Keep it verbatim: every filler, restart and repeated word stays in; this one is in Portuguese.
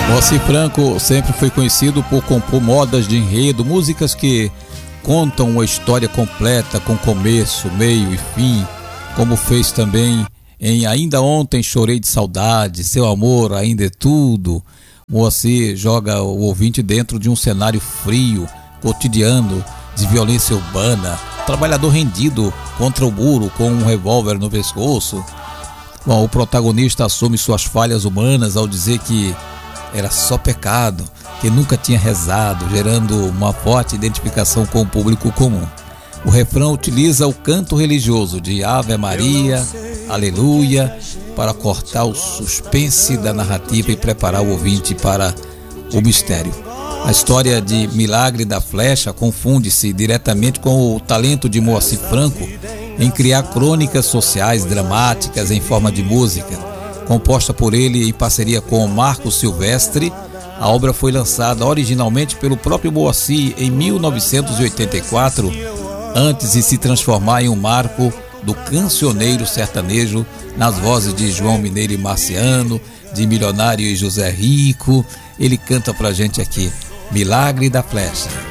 Moacir Franco sempre foi conhecido por compor modas de enredo, músicas que contam uma história completa com começo, meio e fim, como fez também em Ainda Ontem Chorei de Saudade, Seu Amor Ainda é Tudo. Moacir joga o ouvinte dentro de um cenário frio, cotidiano, de violência urbana, trabalhador rendido contra o muro com um revólver no pescoço. Bom, o protagonista assume suas falhas humanas ao dizer que era só pecado, que nunca tinha rezado, gerando uma forte identificação com o público comum. O refrão utiliza o canto religioso de Ave Maria, Aleluia, para cortar o suspense da narrativa e preparar o ouvinte para o mistério. A história de Milagre da Flecha confunde-se diretamente com o talento de Moacir Franco em criar crônicas sociais dramáticas em forma de música. Composta por ele em parceria com Marco Silvestre, a obra foi lançada originalmente pelo próprio Moacir em mil novecentos e oitenta e quatro, antes de se transformar em um marco do cancioneiro sertanejo, nas vozes de João Mineiro e Marciano, de Milionário e José Rico. Ele canta pra gente aqui, Milagre da Flecha.